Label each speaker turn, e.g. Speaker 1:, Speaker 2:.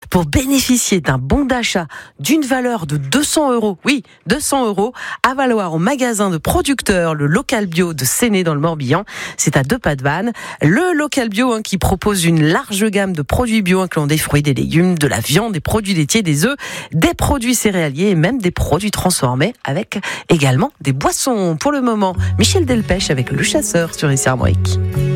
Speaker 1: pour bénéficier d'un bon d'achat d'une valeur de 200 €. Oui, 200 € à valoir au magasin de producteurs, le Local Bio de Séné dans le Morbihan. C'est à 2 pas de Vannes. Le Local Bio qui propose une large gamme de produits bio incluant des fruits, des légumes, de la viande, des produits laitiers, des œufs, des produits céréaliers et même des produits transformés avec également des boissons. Pour le moment, Michel Delpech avec Le Chasseur sur Ici Armorique.